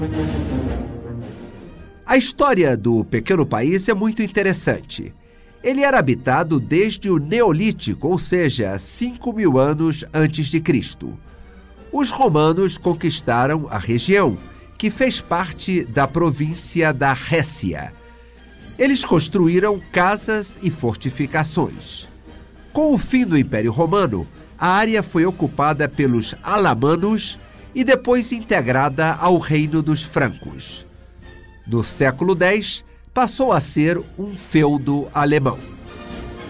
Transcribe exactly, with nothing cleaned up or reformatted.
A história do pequeno país é muito interessante. Ele era habitado desde o Neolítico, ou seja, cinco mil anos antes de Cristo. Os romanos conquistaram a região, que fez parte da província da Récia. Eles construíram casas e fortificações. Com o fim do Império Romano, a área foi ocupada pelos alamanos e depois integrada ao reino dos francos. No século dez, passou a ser um feudo alemão.